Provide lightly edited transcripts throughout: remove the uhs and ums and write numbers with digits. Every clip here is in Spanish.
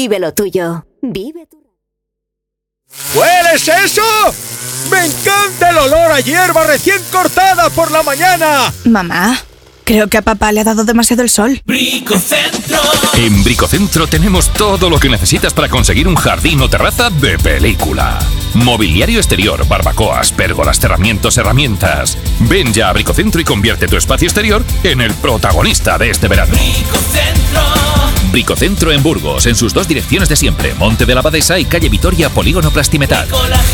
Vive lo tuyo. Vive tu... ¿Hueles eso? ¡Me encanta el olor a hierba recién cortada por la mañana! Mamá, creo que a papá le ha dado demasiado el sol. Bricocentro. En Bricocentro tenemos todo lo que necesitas para conseguir un jardín o terraza de película. Mobiliario exterior, barbacoas, pérgolas, herramientas. Ven ya a Bricocentro y convierte tu espacio exterior en el protagonista de este verano. Bricocentro en Burgos, en sus 2 direcciones de siempre, Monte de la Abadesa y calle Vitoria, Polígono Plastimetal.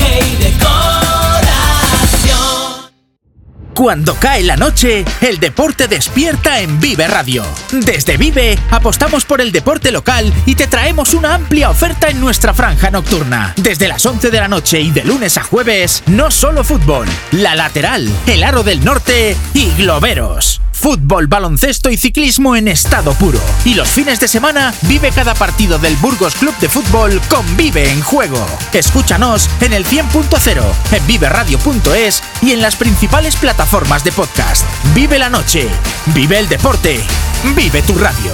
Cuando cae la noche, el deporte despierta en Vive Radio. Desde Vive, apostamos por el deporte local y te traemos una amplia oferta en nuestra franja nocturna. Desde las 11 de la noche y de lunes a jueves, no solo fútbol, La Lateral, el Aro del Norte y Globeros. Fútbol, baloncesto y ciclismo en estado puro. Y los fines de semana, vive cada partido del Burgos Club de Fútbol con Vive en Juego. Escúchanos en el 100.0, en viveradio.es y en las principales plataformas de podcast. Vive la noche, vive el deporte, vive tu radio.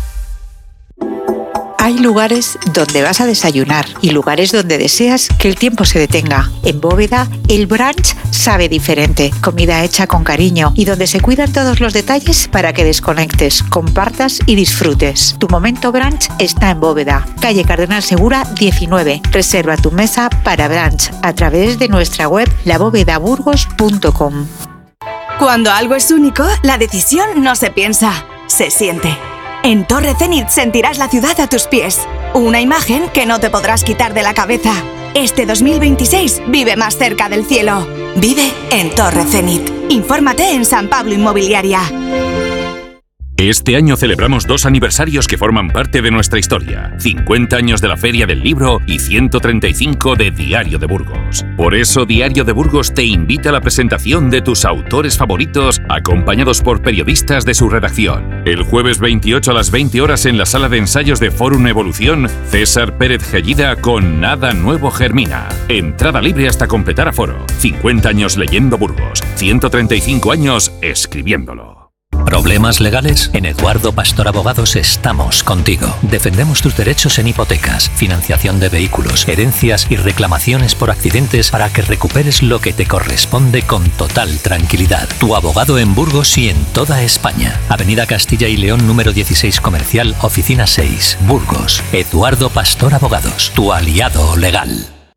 Hay lugares donde vas a desayunar y lugares donde deseas que el tiempo se detenga. En Bóveda, el brunch sabe diferente. Comida hecha con cariño y donde se cuidan todos los detalles para que desconectes, compartas y disfrutes. Tu momento brunch está en Bóveda, calle Cardenal Segura 19. Reserva tu mesa para brunch a través de nuestra web labovedaburgos.com. Cuando algo es único, la decisión no se piensa, se siente. En Torre Zenit sentirás la ciudad a tus pies. Una imagen que no te podrás quitar de la cabeza. Este 2026 vive más cerca del cielo. Vive en Torre Zenit. Infórmate en San Pablo Inmobiliaria. Este año celebramos 2 aniversarios que forman parte de nuestra historia. 50 años de la Feria del Libro y 135 de Diario de Burgos. Por eso Diario de Burgos te invita a la presentación de tus autores favoritos, acompañados por periodistas de su redacción. El jueves 28 a las 20 horas en la sala de ensayos de Fórum Evolución, César Pérez Gellida con Nada Nuevo Germina. Entrada libre hasta completar aforo. 50 años leyendo Burgos, 135 años escribiéndolo. ¿Problemas legales? En Eduardo Pastor Abogados estamos contigo. Defendemos tus derechos en hipotecas, financiación de vehículos, herencias y reclamaciones por accidentes para que recuperes lo que te corresponde con total tranquilidad. Tu abogado en Burgos y en toda España. Avenida Castilla y León número 16 Comercial, Oficina 6, Burgos. Eduardo Pastor Abogados, tu aliado legal.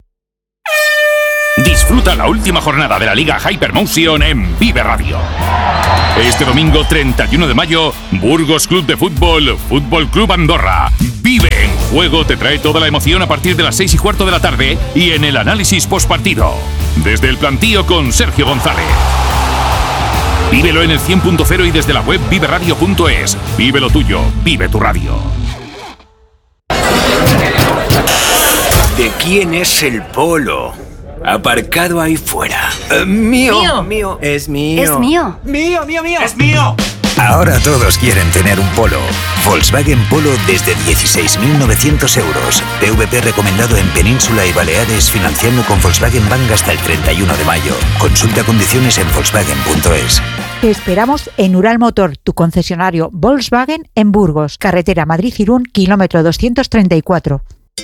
Disfruta la última jornada de la Liga Hypermotion en Vive Radio. Este domingo 31 de mayo, Burgos Club de Fútbol, Fútbol Club Andorra. Vive en Juego te trae toda la emoción a partir de las 6:15 de la tarde y en el análisis postpartido. Desde el plantío con Sergio González. Vívelo en el 100.0 y desde la web viveradio.es. Vive lo tuyo, vive tu radio. ¿De quién es el polo? Aparcado ahí fuera. Mío. Mío. Es mío. Es mío. Mío. Es mío. Ahora todos quieren tener un polo. Volkswagen Polo desde 16.900 euros. PVP recomendado en Península y Baleares, financiando con Volkswagen Bank hasta el 31 de mayo. Consulta condiciones en volkswagen.es. Te esperamos en Ural Motor, tu concesionario Volkswagen en Burgos, carretera Madrid-Irún, kilómetro 234.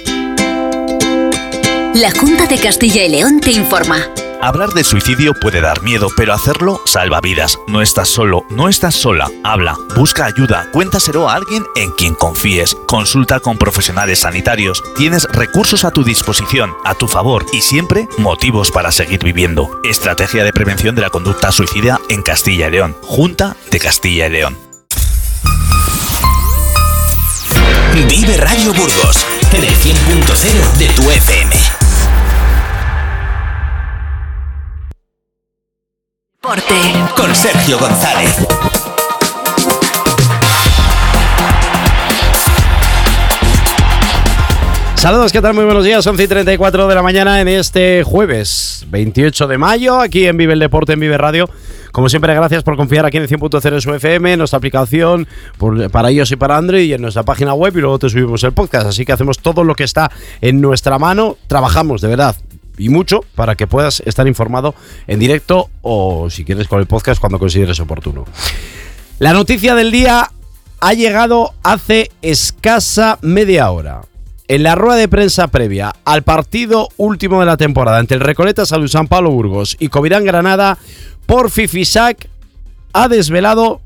La Junta de Castilla y León te informa. Hablar de suicidio puede dar miedo, pero hacerlo salva vidas. No estás solo, no estás sola. Habla, busca ayuda, cuéntaselo a alguien en quien confíes. Consulta con profesionales sanitarios. Tienes recursos a tu disposición, a tu favor y siempre motivos para seguir viviendo. Estrategia de prevención de la conducta suicida en Castilla y León. Junta de Castilla y León. Vive Radio Burgos, en el 100.0 de tu FM. Deporte con Sergio González. Saludos, ¿qué tal? Muy buenos días, 11:34 de la mañana en este jueves 28 de mayo, aquí en Vive el Deporte, en Vive Radio. Como siempre, gracias por confiar aquí en el 100.0 de su FM, en nuestra aplicación para iOS y para Android y en nuestra página web, y luego te subimos el podcast. Así que hacemos todo lo que está en nuestra mano, trabajamos de verdad y mucho para que puedas estar informado en directo o, si quieres, con el podcast cuando consideres oportuno. La noticia del día ha llegado hace escasa media hora. en la rueda de prensa previa al partido último de la temporada entre el Recoleta Salud San Pablo Burgos y Covirán Granada, Porfi Fisac ha desvelado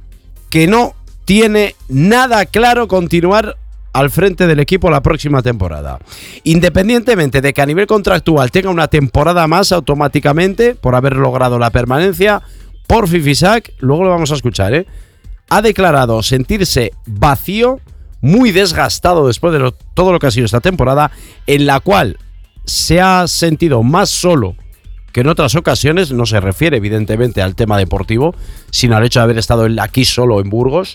que no tiene nada claro continuar al frente del equipo la próxima temporada. Independientemente de que a nivel contractual tenga una temporada más automáticamente por haber logrado la permanencia, Porfi Fisac, luego lo vamos a escuchar, ha declarado sentirse vacío, muy desgastado después de todo lo que ha sido esta temporada, en la cual se ha sentido más solo que en otras ocasiones. No se refiere evidentemente al tema deportivo, sino al hecho de haber estado aquí solo en Burgos.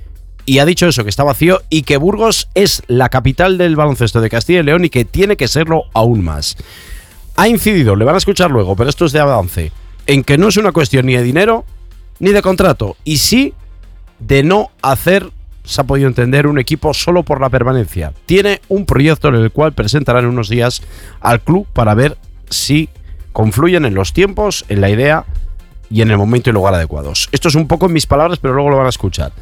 Y ha dicho eso, que está vacío y que Burgos es la capital del baloncesto de Castilla y León y que tiene que serlo aún más. Ha incidido, le van a escuchar luego, pero esto es de avance, en que no es una cuestión ni de dinero ni de contrato, y sí de no hacer, se ha podido entender, un equipo solo por la permanencia. Tiene un proyecto en el cual presentarán unos días al club para ver si confluyen en los tiempos, en la idea y en el momento y lugar adecuados. Esto es un poco en mis palabras, pero luego lo van a escuchar.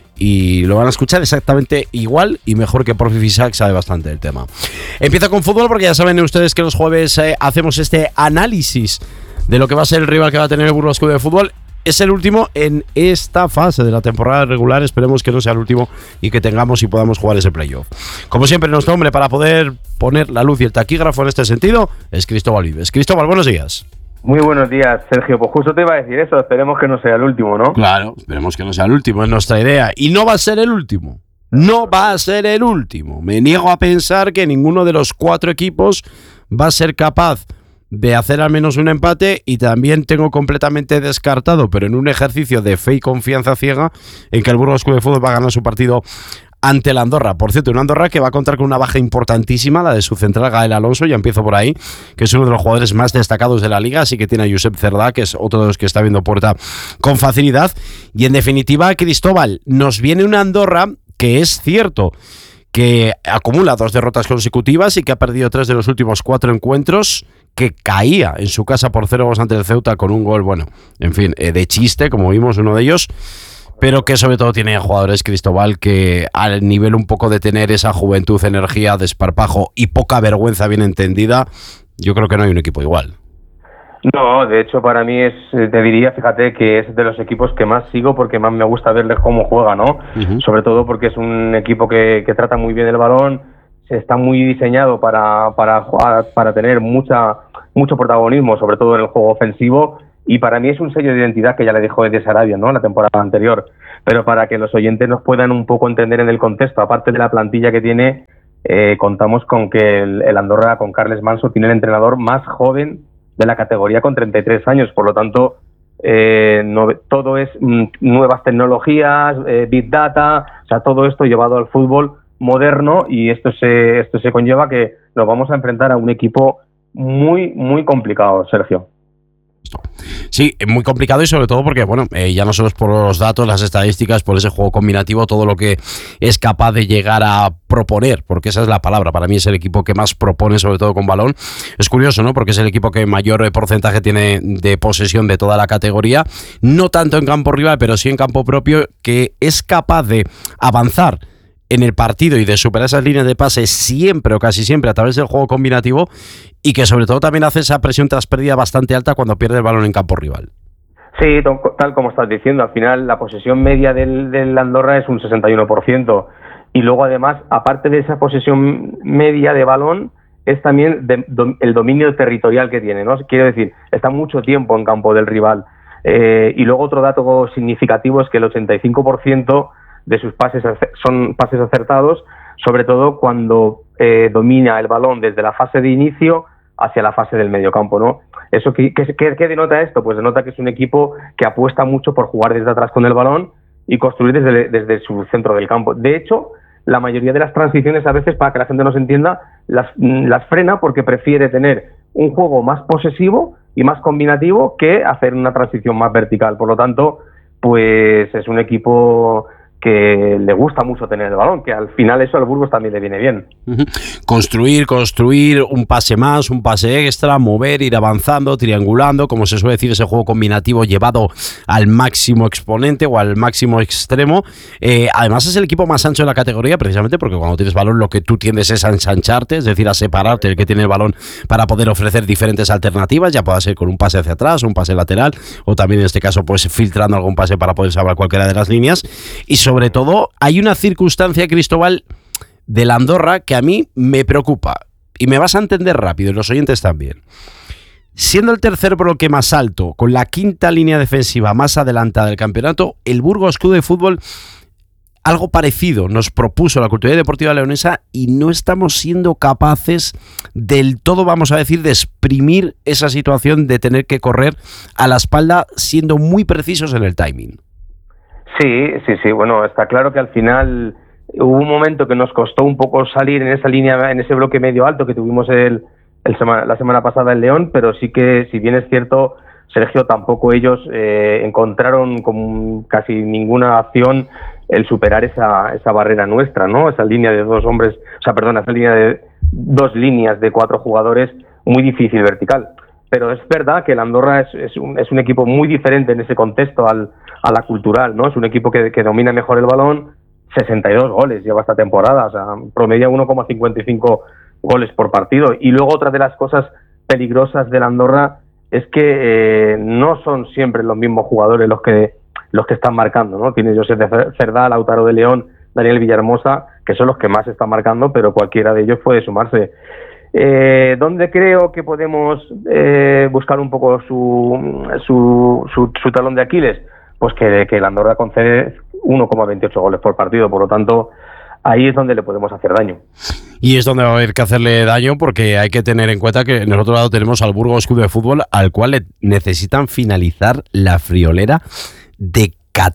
Y lo van a escuchar exactamente igual y mejor que Porfi Fisac, sabe bastante del tema. Empiezo con fútbol porque ya saben ustedes que los jueves hacemos este análisis de lo que va a ser el rival que va a tener el Burgos Club de Fútbol. Es el último en esta fase de la temporada regular. Esperemos que no sea el último y que tengamos y podamos jugar ese playoff. Como siempre, nuestro hombre para poder poner la luz y el taquígrafo en este sentido es Cristóbal Vives. Cristóbal, buenos días. Muy buenos días, Sergio. Pues justo te iba a decir eso. Esperemos que no sea el último, ¿no? Claro, esperemos que no sea el último, es nuestra idea. Y no va a ser el último. No va a ser el último. Me niego a pensar que ninguno de los 4 equipos va a ser capaz de hacer al menos un empate, y también tengo completamente descartado, pero en un ejercicio de fe y confianza ciega, en que el Burgos Club de Fútbol va a ganar su partido ante el Andorra. Por cierto, un Andorra que va a contar con una baja importantísima, la de su central Gael Alonso, ya empiezo por ahí, que es uno de los jugadores más destacados de la liga, así que tiene a Josep Cerdá, que es otro de los que está viendo puerta con facilidad. Y en definitiva, Cristóbal, nos viene un Andorra que es cierto que acumula 2 derrotas consecutivas y que ha perdido 3 de los últimos 4 encuentros, que caía en su casa por 0 ante el Ceuta con un gol, bueno, en fin, de chiste, como vimos uno de ellos, pero que sobre todo tiene jugadores, Cristóbal, que al nivel un poco de tener esa juventud, energía, desparpajo y poca vergüenza bien entendida, yo creo que no hay un equipo igual. No, de hecho para mí te diría, fíjate, que es de los equipos que más sigo porque más me gusta verles cómo juega, ¿no? Uh-huh. Sobre todo porque es un equipo que trata muy bien el balón, está muy diseñado para jugar, para tener mucho protagonismo, sobre todo en el juego ofensivo, y para mí es un sello de identidad que ya le dijo de Sarabia, ¿no?, la temporada anterior. Pero para que los oyentes nos puedan un poco entender en el contexto, aparte de la plantilla que tiene, contamos con que el Andorra, con Carles Manso, tiene el entrenador más joven de la categoría con 33 años, por lo tanto todo es nuevas tecnologías, Big Data, o sea, todo esto llevado al fútbol moderno, y esto se conlleva que nos vamos a enfrentar a un equipo muy, muy complicado, Sergio. Sí, muy complicado, y sobre todo porque, bueno, ya no solo es por los datos, las estadísticas, por ese juego combinativo, todo lo que es capaz de llegar a proponer, porque esa es la palabra, para mí es el equipo que más propone, sobre todo con balón. Es curioso, ¿no?, porque es el equipo que mayor porcentaje tiene de posesión de toda la categoría, no tanto en campo rival, pero sí en campo propio, que es capaz de avanzar en el partido y de superar esas líneas de pase siempre o casi siempre a través del juego combinativo, y que sobre todo también hace esa presión tras pérdida bastante alta cuando pierde el balón en campo rival. Sí, tal como estás diciendo, al final la posesión media del Andorra es un 61%, y luego además, aparte de esa posesión media de balón, es también el dominio territorial que tiene, ¿no? Quiero decir, está mucho tiempo en campo del rival, y luego otro dato significativo es que el 85% de sus pases son pases acertados, sobre todo cuando domina el balón desde la fase de inicio hacia la fase del mediocampo, ¿no? ¿Eso qué denota esto? Pues denota que es un equipo que apuesta mucho por jugar desde atrás con el balón y construir desde su centro del campo. De hecho, la mayoría de las transiciones, a veces, para que la gente nos entienda, las frena porque prefiere tener un juego más posesivo y más combinativo que hacer una transición más vertical. Por lo tanto, pues es un equipo que le gusta mucho tener el balón, que al final eso al Burgos también le viene bien. Construir, un pase más, un pase extra, mover, ir avanzando, triangulando, como se suele decir, ese juego combinativo llevado al máximo exponente o al máximo extremo. Además es el equipo más ancho de la categoría, precisamente porque cuando tienes balón lo que tú tiendes es a ensancharte, es decir, a separarte del que tiene el balón para poder ofrecer diferentes alternativas, ya pueda ser con un pase hacia atrás, un pase lateral, o también en este caso pues filtrando algún pase para poder salvar cualquiera de las líneas. Y sobre todo hay una circunstancia, Cristóbal, de la Andorra que a mí me preocupa, y me vas a entender rápido, y los oyentes también. Siendo el tercer bloque más alto, con la quinta línea defensiva más adelantada del campeonato, el Burgos Club de Fútbol algo parecido nos propuso la Cultural y Deportiva Leonesa y no estamos siendo capaces del todo, vamos a decir, de exprimir esa situación de tener que correr a la espalda siendo muy precisos en el timing. Sí, bueno, está claro que al final hubo un momento que nos costó un poco salir en esa línea, en ese bloque medio alto que tuvimos la semana pasada en León, pero sí que, si bien es cierto, Sergio, tampoco ellos encontraron con casi ninguna acción el superar esa barrera nuestra, ¿no? Esa línea de esa línea de 2 líneas de 4 jugadores muy difícil vertical. Pero es verdad que el Andorra es un equipo muy diferente en ese contexto a la Cultural, ¿no? Es un equipo que domina mejor el balón, 62 goles lleva esta temporada, o sea, promedia 1,55 goles por partido. Y luego otra de las cosas peligrosas del Andorra es que no son siempre los mismos jugadores los que están marcando, ¿no? Tiene Josep Cerdá, Lautaro de León, Daniel Villahermosa, que son los que más están marcando, pero cualquiera de ellos puede sumarse. ¿Dónde creo que podemos buscar un poco su talón de Aquiles? Pues que el Andorra concede 1,28 goles por partido, por lo tanto, ahí es donde le podemos hacer daño. Y es donde va a haber que hacerle daño, porque hay que tener en cuenta que en el otro lado tenemos al Burgos Club de Fútbol, al cual le necesitan finalizar la friolera de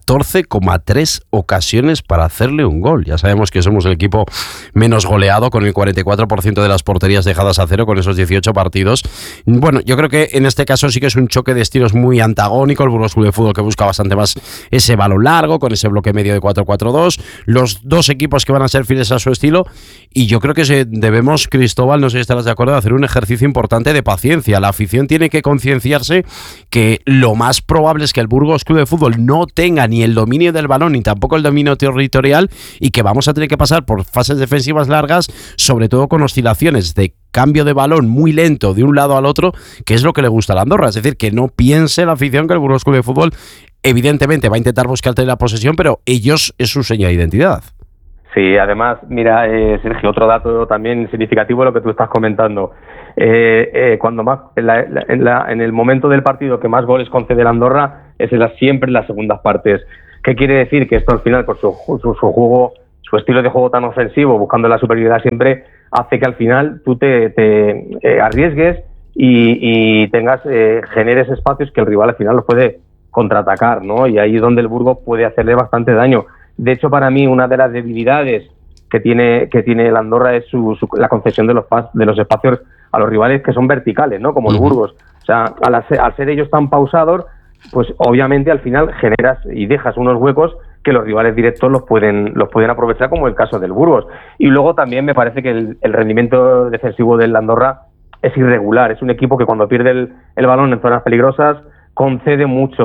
14,3 ocasiones para hacerle un gol. Ya sabemos que somos el equipo menos goleado, con el 44% de las porterías dejadas a cero, con esos 18 partidos. Bueno, yo creo que en este caso sí que es un choque de estilos muy antagónico. El Burgos Club de Fútbol, que busca bastante más ese balón largo, con ese bloque medio de 4-4-2. Los dos equipos que van a ser fieles a su estilo. Y yo creo que debemos, Cristóbal, no sé si estarás de acuerdo, hacer un ejercicio importante de paciencia. La afición tiene que concienciarse que lo más probable es que el Burgos Club de Fútbol no tenga ni el dominio del balón ni tampoco el dominio territorial, y que vamos a tener que pasar por fases defensivas largas, sobre todo con oscilaciones de cambio de balón muy lento de un lado al otro, que es lo que le gusta a la Andorra. Es decir, que no piense la afición que el Burgos Club de Fútbol evidentemente va a intentar buscar la posesión, pero ellos es su seña de identidad. Sí, además, mira, Sergio, otro dato también significativo de lo que tú estás comentando. Cuando más en el momento del partido que más goles concede la Andorra es siempre en las segundas partes. ¿Qué quiere decir? Que esto al final, por su juego, su estilo de juego tan ofensivo, buscando la superioridad siempre, hace que al final tú te arriesgues y generes espacios que el rival al final los puede contraatacar, ¿no? Y ahí es donde el Burgos puede hacerle bastante daño. De hecho, para mí, una de las debilidades que tiene el Andorra es la concesión de los espacios a los rivales que son verticales, ¿no? Como el Burgos. O sea, al ser ellos tan pausados, pues obviamente al final generas y dejas unos huecos que los rivales directos los pueden aprovechar, como el caso del Burgos. Y luego también me parece que el rendimiento defensivo del Andorra es irregular. Es un equipo que cuando pierde el balón en zonas peligrosas concede muchas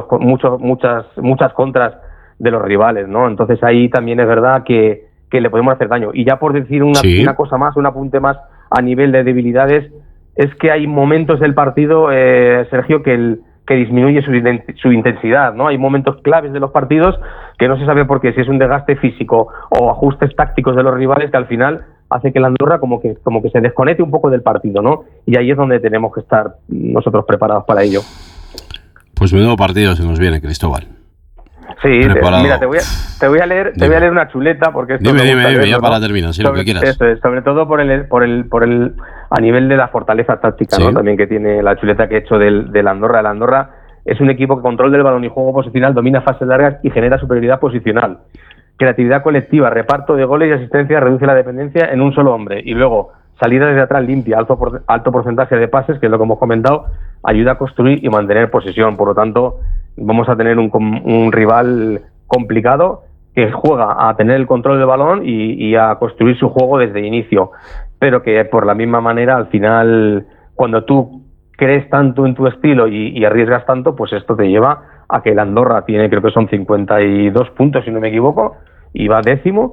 contras de los rivales, ¿no? Entonces ahí también es verdad que le podemos hacer daño. Y ya por decir una cosa más, un apunte más a nivel de debilidades, es que hay momentos del partido, Sergio, que disminuye su intensidad, ¿no? Hay momentos claves de los partidos que no se sabe por qué, si es un desgaste físico o ajustes tácticos de los rivales, que al final hace que la Andorra como que se desconecte un poco del partido, ¿no? Y ahí es donde tenemos que estar nosotros preparados para ello. Pues menudo partido se nos viene, Cristóbal. Sí, mira, te voy a leer una chuleta, porque esto dime, ya para terminar, si lo que quieras. Eso es, sobre todo por el a nivel de la fortaleza táctica, ¿no? También que tiene la chuleta que he hecho del Andorra. El Andorra es un equipo que control del balón y juego posicional, domina fases largas y genera superioridad posicional. Creatividad colectiva, reparto de goles y asistencia, reduce la dependencia en un solo hombre. Y luego, salida desde atrás limpia, alto porcentaje de pases, que es lo que hemos comentado, ayuda a construir y mantener posesión. Por lo tanto, vamos a tener un rival complicado que juega a tener el control del balón y a construir su juego desde el inicio, pero que por la misma manera al final, cuando tú crees tanto en tu estilo y arriesgas tanto, pues esto te lleva a que el Andorra tiene, creo que son 52 puntos si no me equivoco, y va 10º,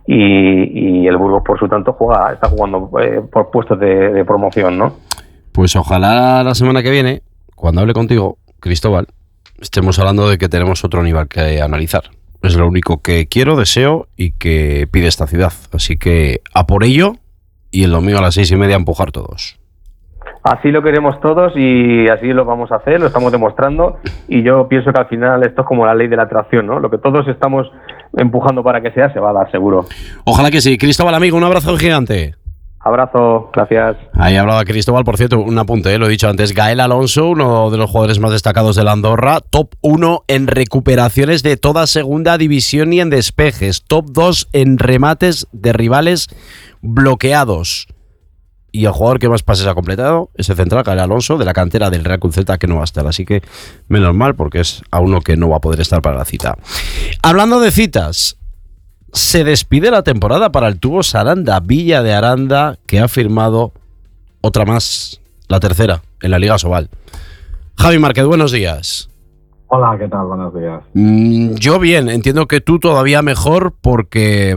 y el Burgos por su tanto está jugando por puestos de promoción, ¿no? Pues ojalá la semana que viene, cuando hable contigo, Cristóbal, estemos hablando de que tenemos otro nivel que analizar. Es lo único que quiero, deseo y que pide esta ciudad. Así que a por ello, y el domingo a las 6:30 a empujar todos. Así lo queremos todos y así lo vamos a hacer, lo estamos demostrando, y yo pienso que al final esto es como la ley de la atracción, ¿no? Lo que todos estamos empujando para que sea, se va a dar seguro. Ojalá que sí. Cristóbal, amigo, un abrazo gigante. Abrazo, gracias. Ahí hablaba Cristóbal, por cierto, un apunte, lo he dicho antes, Gael Alonso, uno de los jugadores más destacados del Andorra, top 1 en recuperaciones de toda segunda división y en despejes, top 2 en remates de rivales bloqueados. Y el jugador que más pases ha completado es el central, Gael Alonso, de la cantera del Real Cruz Celta, que no va a estar. Así que menos mal, porque es a uno que no va a poder estar para la cita. Hablando de citas, se despide la temporada para el Tubos Aranda, Villa de Aranda, que ha firmado otra más, la tercera, en la Liga Sobal. Javi Márquez, buenos días. Hola, ¿qué tal? Buenos días. Yo bien, entiendo que tú todavía mejor, porque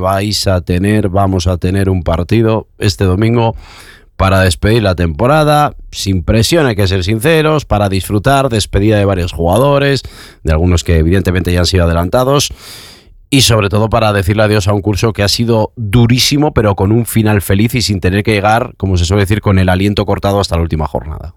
vamos a tener un partido este domingo para despedir la temporada, sin presión, hay que ser sinceros, para disfrutar, despedida de varios jugadores, de algunos que evidentemente ya han sido adelantados, y sobre todo para decirle adiós a un curso que ha sido durísimo, pero con un final feliz y sin tener que llegar, como se suele decir, con el aliento cortado hasta la última jornada.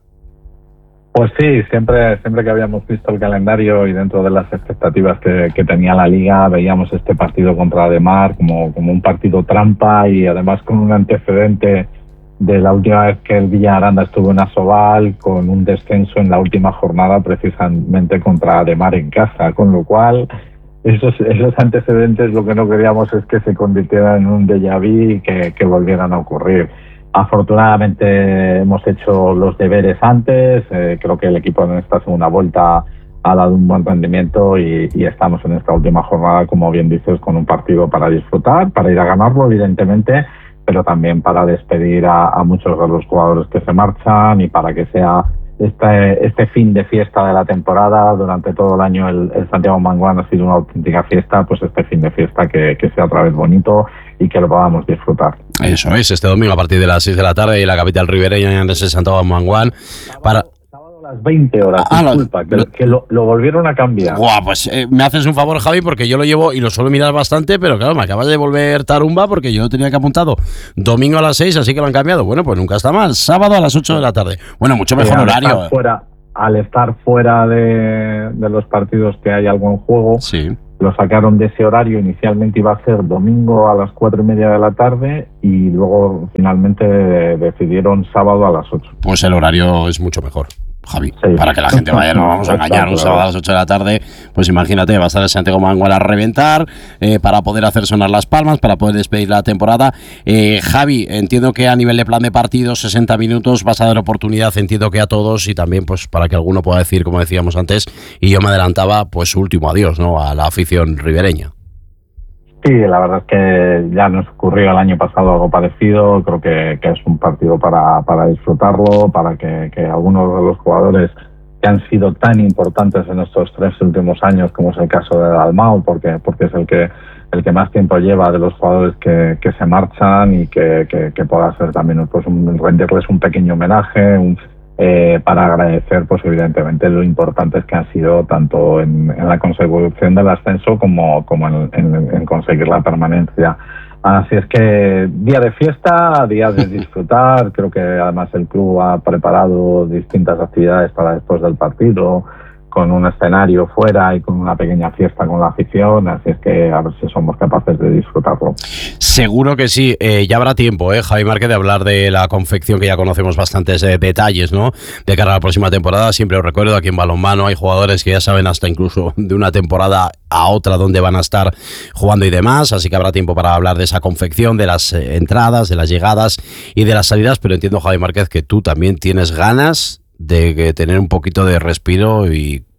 Pues sí, siempre que habíamos visto el calendario y dentro de las expectativas que tenía la Liga, veíamos este partido contra Ademar como un partido trampa, y además con un antecedente de la última vez que el Villa Aranda estuvo en Asobal, con un descenso en la última jornada precisamente contra Ademar en casa, con lo cual esos antecedentes, lo que no queríamos es que se convirtieran en un déjà vu y que volvieran a ocurrir. Afortunadamente hemos hecho los deberes antes, creo que el equipo en esta segunda vuelta ha dado un buen rendimiento y estamos en esta última jornada, como bien dices, con un partido para disfrutar, para ir a ganarlo evidentemente, pero también para despedir a muchos de los jugadores que se marchan, y para que sea este fin de fiesta de la temporada. Durante todo el año el Santiago Manguán ha sido una auténtica fiesta, pues este fin de fiesta que sea otra vez bonito y que lo podamos disfrutar. Eso es, este domingo a partir de las 6 de la tarde en la capital ribereña, en ese Santiago Manguán, para... Las 20 horas, disculpa, que lo volvieron a cambiar. Guau, pues me haces un favor, Javi, porque yo lo llevo y lo suelo mirar bastante, pero claro, me acabas de volver tarumba porque yo lo tenía que apuntado domingo a las 6, así que lo han cambiado. Bueno, pues nunca está mal, sábado a las 8 de la tarde. Bueno, mucho mejor horario. Al estar fuera de los partidos que hay algo en juego, sí, lo sacaron de ese horario. Inicialmente iba a ser domingo a las 4:30 de la tarde y luego finalmente decidieron sábado a las 8. Pues el horario es mucho mejor, Javi, sí, para que la gente vaya, no vamos a engañar, un sábado a las 8 de la tarde, pues imagínate, va a estar el Santiago Manguán a reventar, para poder hacer sonar las palmas, para poder despedir la temporada. Javi, entiendo que a nivel de plan de partido, 60 minutos, vas a dar oportunidad, entiendo que a todos, y también pues para que alguno pueda decir, como decíamos antes, y yo me adelantaba, pues su último adiós, ¿no?, a la afición ribereña. Sí, la verdad es que ya nos ocurrió el año pasado algo parecido. Creo que es un partido para disfrutarlo, para que algunos de los jugadores que han sido tan importantes en estos 3 últimos años, como es el caso de Dalmau, porque es el que más tiempo lleva de los jugadores que se marchan, y que pueda ser también pues rendirles un pequeño homenaje, para agradecer pues evidentemente lo importantes que han sido tanto en la consecución del ascenso como en conseguir la permanencia. Así es que día de fiesta, día de disfrutar. Creo que además el club ha preparado distintas actividades para después del partido, con un escenario fuera y con una pequeña fiesta con la afición, así es que a ver si somos capaces de disfrutarlo. Seguro que sí, ya habrá tiempo, Javi Márquez, de hablar de la confección, que ya conocemos bastantes detalles, ¿no?, de cara a la próxima temporada. Siempre os recuerdo, aquí en Balonmano hay jugadores que ya saben hasta incluso de una temporada a otra dónde van a estar jugando y demás, así que habrá tiempo para hablar de esa confección, de las entradas, de las llegadas y de las salidas, pero entiendo, Javi Márquez, que tú también tienes ganas de tener un poquito de respiro y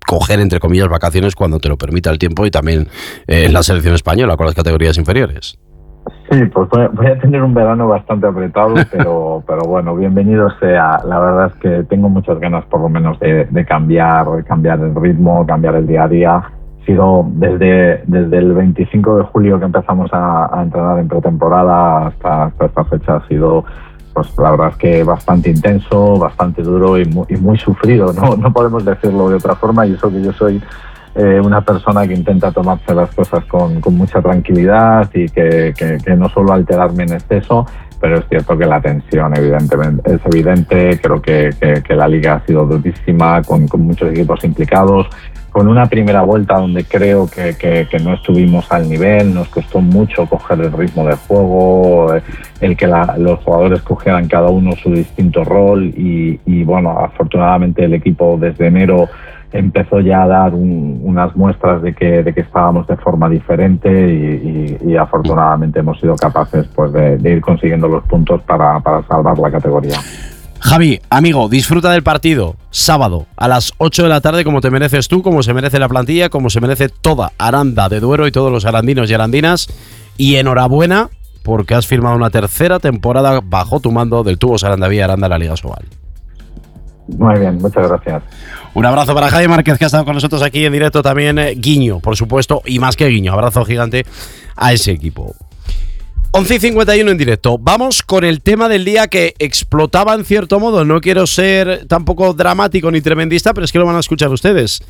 coger, entre comillas, vacaciones cuando te lo permita el tiempo y también la selección española con las categorías inferiores. Sí, pues voy a tener un verano bastante apretado, pero bueno, bienvenido sea. La verdad es que tengo muchas ganas por lo menos de cambiar el ritmo, cambiar el día a día. Sido desde el 25 de julio que empezamos a entrenar en pretemporada hasta esta fecha ha sido, pues la verdad es que bastante intenso, bastante duro y muy sufrido, no podemos decirlo de otra forma, y eso que yo soy una persona que intenta tomarse las cosas con mucha tranquilidad y que no suelo alterarme en exceso, pero es cierto que la tensión evidentemente es evidente. Creo que la liga ha sido durísima, con muchos equipos implicados, con una primera vuelta donde creo que no estuvimos al nivel. Nos costó mucho coger el ritmo de juego, el que los jugadores cogieran cada uno su distinto rol y bueno, afortunadamente el equipo desde enero empezó ya a dar unas muestras de que estábamos de forma diferente y afortunadamente hemos sido capaces pues de ir consiguiendo los puntos para salvar la categoría. Javi, amigo, disfruta del partido sábado a las 8 de la tarde como te mereces tú, como se merece la plantilla, como se merece toda Aranda de Duero y todos los arandinos y arandinas, y enhorabuena porque has firmado una tercera temporada bajo tu mando del Tubos Arandavía Aranda en la Liga Sobal. Muy bien, muchas gracias. Un abrazo para Javi Márquez, que ha estado con nosotros aquí en directo también. Guiño, por supuesto, y más que guiño, abrazo gigante a ese equipo. 11:51 en directo. Vamos con el tema del día que explotaba en cierto modo. No quiero ser tampoco dramático ni tremendista, pero es que lo van a escuchar ustedes.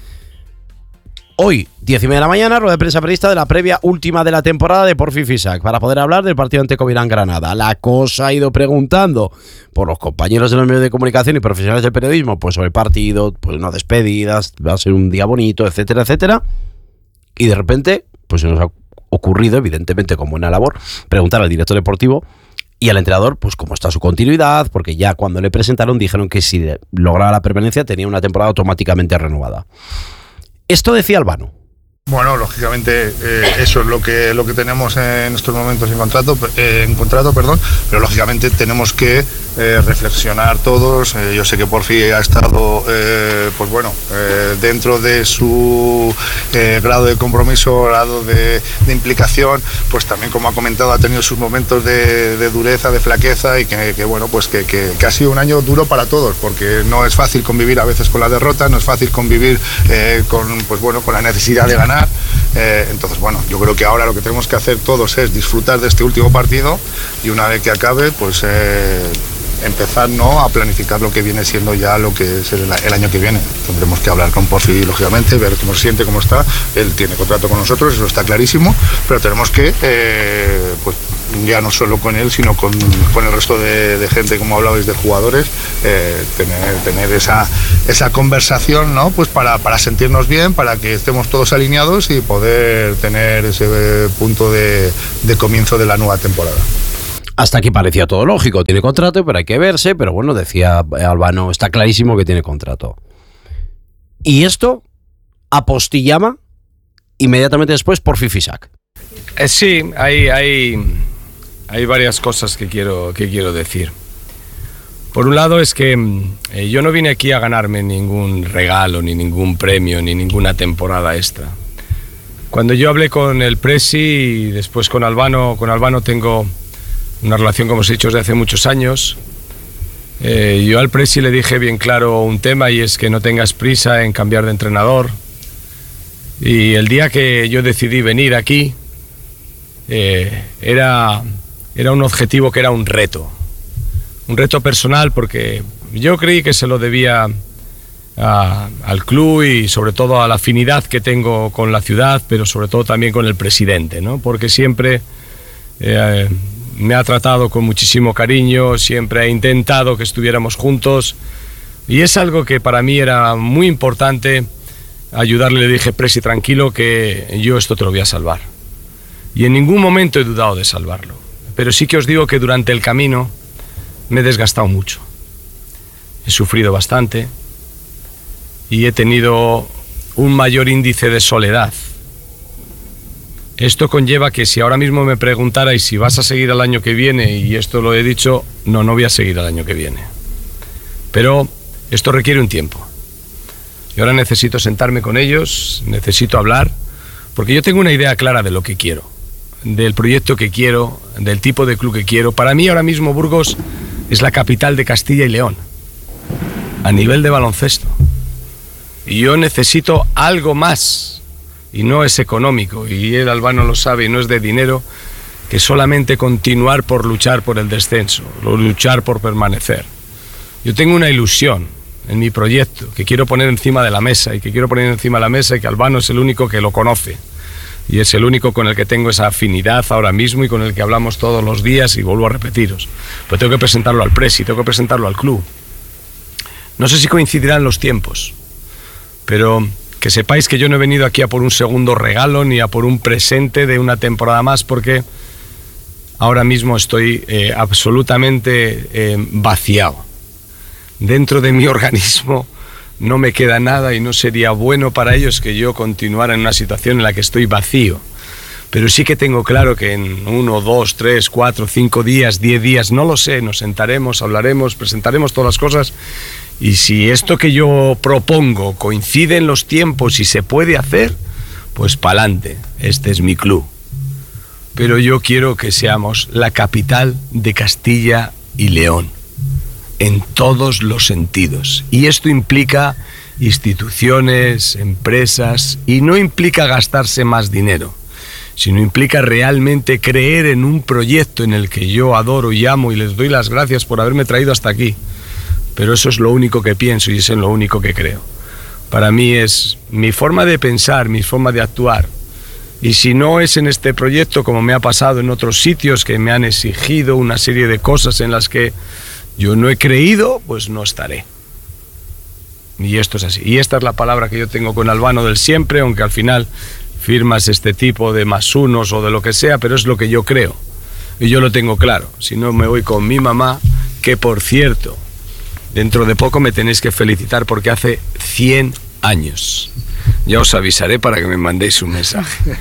Hoy, 10:30 de la mañana, rueda de prensa prevista de la previa última de la temporada de Porfi Fisac para poder hablar del partido ante Covirán Granada. La cosa ha ido preguntando por los compañeros de los medios de comunicación y profesionales del periodismo, pues sobre el partido, pues no despedidas, va a ser un día bonito, etcétera, etcétera. Y de repente, pues se nos ha ocurrido, evidentemente con buena labor, preguntar al director deportivo y al entrenador, pues cómo está su continuidad, porque ya cuando le presentaron dijeron que si lograba la permanencia tenía una temporada automáticamente renovada. Esto decía Albano. Bueno, lógicamente eso es lo que tenemos en estos momentos en contrato, pero lógicamente tenemos que reflexionar todos. Yo sé que Porfi ha estado dentro de su grado de compromiso, grado de implicación, pues también, como ha comentado, ha tenido sus momentos de dureza, de flaqueza, y que ha sido un año duro para todos, porque no es fácil convivir a veces con la derrota, no es fácil convivir con la necesidad de ganar. Entonces, bueno, yo creo que ahora lo que tenemos que hacer todos es disfrutar de este último partido y una vez que acabe, pues empezar a planificar lo que viene siendo ya lo que es el año que viene. Tendremos que hablar con Porfi, lógicamente, ver cómo se siente, cómo está. Él tiene contrato con nosotros, eso está clarísimo, pero tenemos que, ya no solo con él, sino con el resto de gente, como hablabais, de jugadores, tener esa conversación, ¿no? Pues para sentirnos bien, para que estemos todos alineados y poder tener ese punto de comienzo de la nueva temporada. Hasta aquí parecía todo lógico, tiene contrato, pero hay que verse, pero bueno, decía Albano, está clarísimo que tiene contrato. Y esto apostillaba inmediatamente después Porfi Fisac. Sí, hay varias cosas que quiero decir. Por un lado es que yo no vine aquí a ganarme ningún regalo, ni ningún premio, ni ninguna temporada extra. Cuando yo hablé con el Presi y después con Albano tengo una relación, como os he dicho, desde hace muchos años. Yo al Presi le dije bien claro un tema, y es que no tengas prisa en cambiar de entrenador. Y el día que yo decidí venir aquí, era un objetivo que era un reto personal, porque yo creí que se lo debía al club y sobre todo a la afinidad que tengo con la ciudad, pero sobre todo también con el presidente, ¿no? Porque siempre me ha tratado con muchísimo cariño, siempre ha intentado que estuviéramos juntos, y es algo que para mí era muy importante ayudarle. Le dije: Presi, tranquilo, que yo esto te lo voy a salvar. Y en ningún momento he dudado de salvarlo, pero sí que os digo que durante el camino me he desgastado mucho, he sufrido bastante y he tenido un mayor índice de soledad. Esto conlleva que si ahora mismo me preguntarais si vas a seguir el año que viene, y esto lo he dicho, no voy a seguir el año que viene. Pero esto requiere un tiempo. Y ahora necesito sentarme con ellos, necesito hablar, porque yo tengo una idea clara de lo que quiero, del proyecto que quiero, del tipo de club que quiero. Para mí ahora mismo Burgos es la capital de Castilla y León, a nivel de baloncesto. Y yo necesito algo más, y no es económico, y el Albano lo sabe, y no es de dinero, que solamente continuar por luchar por el descenso, luchar por permanecer. Yo tengo una ilusión en mi proyecto que quiero poner encima de la mesa, y que Albano es el único que lo conoce, y es el único con el que tengo esa afinidad ahora mismo y con el que hablamos todos los días, y vuelvo a repetiros. Pero tengo que presentarlo al presi, tengo que presentarlo al club. No sé si coincidirán los tiempos, pero que sepáis que yo no he venido aquí a por un segundo regalo ni a por un presente de una temporada más, porque ahora mismo estoy absolutamente vaciado. Dentro de mi organismo no me queda nada y no sería bueno para ellos que yo continuara en una situación en la que estoy vacío. Pero sí que tengo claro que en 1, 2, 3, 4, 5 días, 10 días, no lo sé, nos sentaremos, hablaremos, presentaremos todas las cosas, y si esto que yo propongo coincide en los tiempos y se puede hacer, pues pa'lante, este es mi club. Pero yo quiero que seamos la capital de Castilla y León, en todos los sentidos. Y esto implica instituciones, empresas, y no implica gastarse más dinero, sino implica realmente creer en un proyecto en el que yo adoro y amo, y les doy las gracias por haberme traído hasta aquí. Pero eso es lo único que pienso y es en lo único que creo. Para mí es mi forma de pensar, mi forma de actuar. Y si no es en este proyecto, como me ha pasado en otros sitios que me han exigido una serie de cosas en las que yo no he creído, pues no estaré. Y esto es así. Y esta es la palabra que yo tengo con Albano del siempre, aunque al final firmas este tipo de +1 o de lo que sea, pero es lo que yo creo. Y yo lo tengo claro. Si no, me voy con mi mamá, que por cierto, dentro de poco me tenéis que felicitar porque hace 100 años. Ya os avisaré para que me mandéis un mensaje.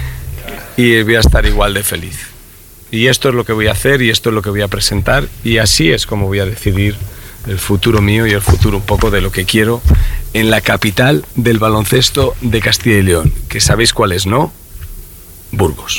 Y voy a estar igual de feliz. Y esto es lo que voy a hacer y esto es lo que voy a presentar, y así es como voy a decidir el futuro mío y el futuro un poco de lo que quiero en la capital del baloncesto de Castilla y León, que sabéis cuál es, ¿no? Burgos.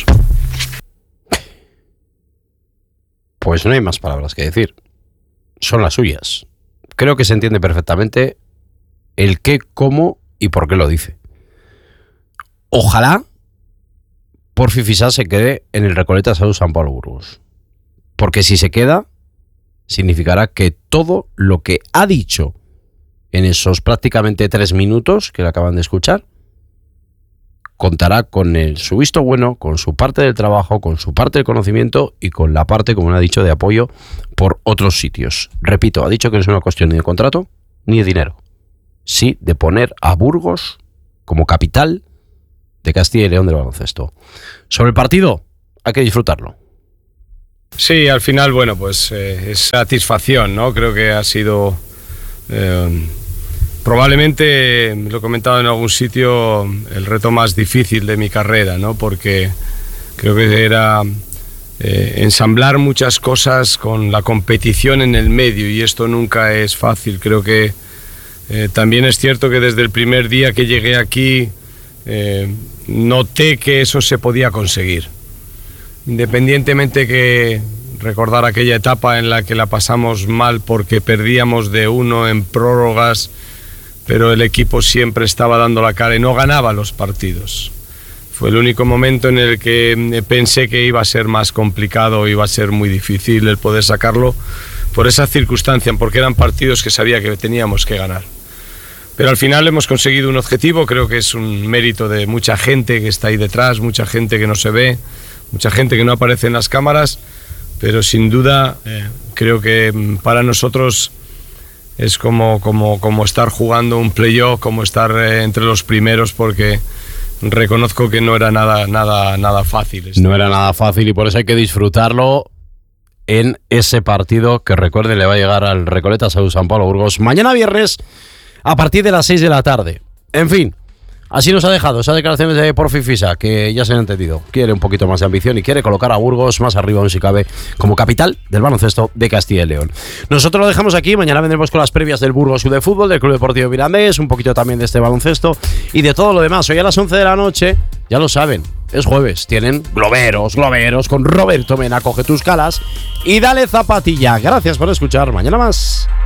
Pues no hay más palabras que decir. Son las suyas. Creo que se entiende perfectamente el qué, cómo y por qué lo dice. Ojalá Porfi Fisac se quede en el Recoleta Salud San Pablo Burgos. Porque si se queda, significará que todo lo que ha dicho en esos prácticamente 3 minutos que le acaban de escuchar, contará con su visto bueno, con su parte del trabajo, con su parte del conocimiento y con la parte, como le ha dicho, de apoyo por otros sitios. Repito, ha dicho que no es una cuestión ni de contrato ni de dinero, sí de poner a Burgos como capital de Castilla y León del baloncesto. Sobre el partido, hay que disfrutarlo. Sí, al final, bueno, pues es satisfacción, ¿no? Creo que ha sido probablemente, lo he comentado en algún sitio, el reto más difícil de mi carrera, ¿no? Porque creo que era ensamblar muchas cosas con la competición en el medio, y esto nunca es fácil. Creo que también es cierto que desde el primer día que llegué aquí noté que eso se podía conseguir. Independientemente que recordar aquella etapa en la que la pasamos mal porque perdíamos de 1 en prórrogas, pero el equipo siempre estaba dando la cara y no ganaba los partidos. Fue el único momento en el que pensé que iba a ser más complicado, iba a ser muy difícil el poder sacarlo por esa circunstancia, porque eran partidos que sabía que teníamos que ganar. Pero al final hemos conseguido un objetivo. Creo que es un mérito de mucha gente que está ahí detrás, mucha gente que no se ve, mucha gente que no aparece en las cámaras, pero sin duda creo que para nosotros es como estar jugando un playoff, como estar entre los primeros, porque reconozco que no era nada fácil. No era nada fácil, y por eso hay que disfrutarlo en ese partido que, recuerde, le va a llegar al Recoleta Salud San Pablo Burgos mañana viernes a partir de las 6 de la tarde. En fin, Así nos ha dejado esas declaraciones de Porfi Fisac, que ya se han entendido. Quiere un poquito más de ambición y quiere colocar a Burgos más arriba, aún si cabe, como capital del baloncesto de Castilla y León. Nosotros lo dejamos aquí. Mañana vendremos con las previas del Burgos Club de Fútbol, del Club Deportivo Mirandés, un poquito también de este baloncesto y de todo lo demás. Hoy a las 11 de la noche, ya lo saben, es jueves. Tienen Globeros con Roberto Mena. Coge tus calas y dale zapatilla. Gracias por escuchar. Mañana más.